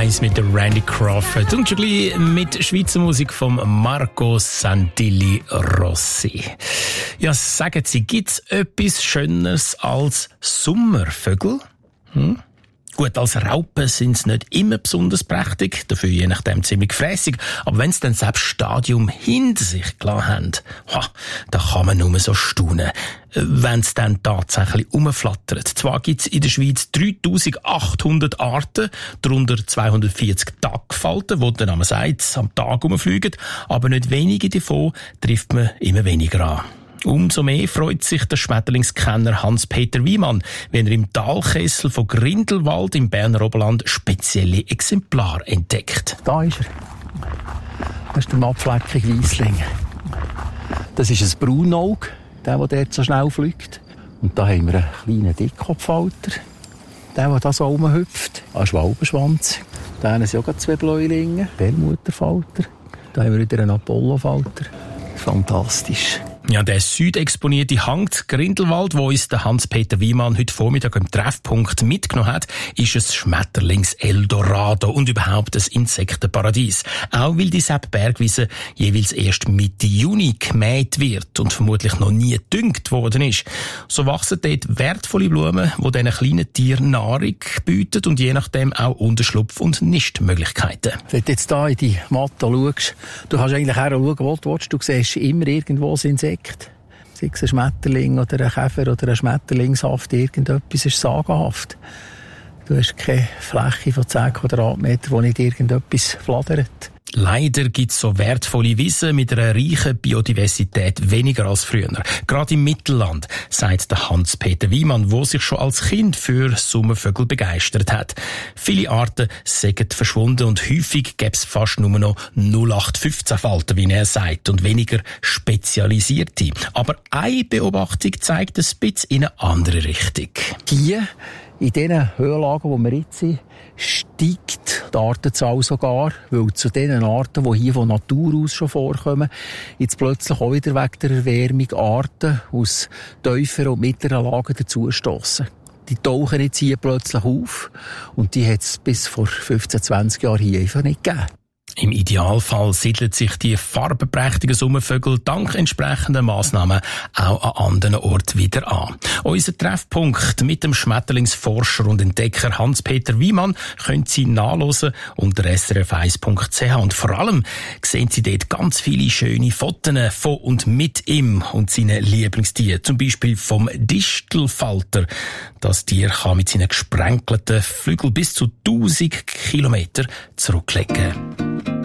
1 mit der Randy Crawford und schon gleich mit Schweizer Musik von Marco Santilli Rossi. Ja, sagen Sie, gibt's etwas Schöneres als Sommervögel? Gut, als Raupen sind sie nicht immer besonders prächtig, dafür je nachdem ziemlich gefrässig. Aber wenn sie dann selbst Stadium hinter sich gelassen haben, da kann man nur so staunen, wenn sie dann tatsächlich rumflattern. Zwar gibt es in der Schweiz 3800 Arten, darunter 240 Tagfalten, die der Name sagt, am Tag rumfliegen, aber nicht wenige davon trifft man immer weniger an. Umso mehr freut sich der Schmetterlingskenner Hans-Peter Wiemann, wenn er im Talkessel von Grindelwald im Berner Oberland spezielle Exemplare entdeckt. Da ist er. Das ist der mattfleckige Weissling. Das ist ein Braunauge, der dort so schnell fliegt. Und da haben wir einen kleinen Dickkopfhalter, der da so rumhüpft. Ein Schwalbenschwanz. Da sind auch 2 Bläulinge. Perlmutterfalter. Da haben wir wieder einen Apollofalter. Fantastisch. Ja, der südexponierte Hang Grindelwald, wo uns der Hans-Peter Wiemann heute Vormittag im Treffpunkt mitgenommen hat, ist ein Schmetterlings-Eldorado und überhaupt ein Insektenparadies. Auch weil die Sepp-Bergwiese jeweils erst Mitte Juni gemäht wird und vermutlich noch nie gedüngt worden ist. So wachsen dort wertvolle Blumen, die diesen kleinen Tieren Nahrung bieten und je nachdem auch Unterschlupf- und Nistmöglichkeiten. Wenn du jetzt hier in die Matte schaust, du kannst eigentlich herschauen, wo du willst. Du siehst immer irgendwo das Insekt. Sei es ein Schmetterling oder ein Käfer oder ein Schmetterlingshaft, irgendetwas ist sagenhaft. Du hast keine Fläche von 10 Quadratmetern, wo nicht irgendetwas flattert. Leider gibt es so wertvolle Wiesen mit einer reichen Biodiversität weniger als früher. Gerade im Mittelland, sagt der Hans-Peter Wiemann, der sich schon als Kind für Sommervögel begeistert hat. Viele Arten sind verschwunden und häufig gäbe es fast nur noch 0815 Falter, wie er sagt, und weniger spezialisierte. Aber eine Beobachtung zeigt ein bisschen in eine andere Richtung. Hier, in diesen Höhenlagen, wo wir jetzt sind, steigt die Artenzahl sogar, weil zu den Arten, die hier von Natur aus schon vorkommen, jetzt plötzlich auch wieder wegen der Erwärmung Arten aus tieferen und mittleren Lagen dazustossen. Die tauchen jetzt hier plötzlich auf und die hat es bis vor 15, 20 Jahren hier einfach nicht gegeben. Im Idealfall siedeln sich die farbenprächtigen Sommervögel dank entsprechender Massnahmen auch an anderen Orten wieder an. Unser Treffpunkt mit dem Schmetterlingsforscher und Entdecker Hans-Peter Wiemann können Sie nachhören unter srf1.ch und vor allem sehen Sie dort ganz viele schöne Fotos von und mit ihm und seinen Lieblingstieren, zum Beispiel vom Distelfalter. Das Tier kann mit seinen gesprenkelten Flügeln bis zu 1000 Kilometer zurücklegen.